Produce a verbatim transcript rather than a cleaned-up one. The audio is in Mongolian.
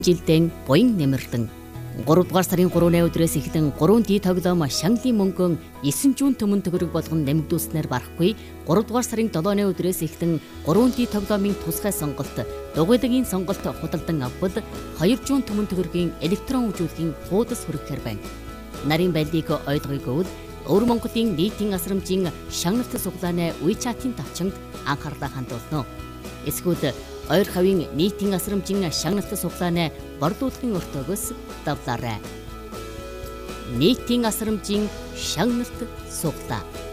жилдэн буян нэмэрдэн гурав дугаар сарын гурвны өдрөөс эхлэн гурван ди тоглоом Шанглийн мөнгөн есөн зуун төмөн төгрөг болгон нэмэгдүүлснээр барахгүй гурав дугаар сарын долооны өдрөөс эхлэн гурван ди тоглоомын тусгай сонголт дугуйлагын сонголт худалдан авбал хоёр зуун төмөн төгрөгийн электрон үжүүлгийн хуудас хүрэхээр байна. Нарийн байлдыг ойлгоёгүй бол Өвөр Монголын нийтийн асрамжийн шагналт суглааны WeChat-ийн тавчинд анхаарлаа хандуулно. Эсвэл ойр хавийн нийтийн асрамжийн шагналт суглааны борлуулалтын өртөөгөөс давлаарай. Нийтийн асрамжийн шагналт суглаа.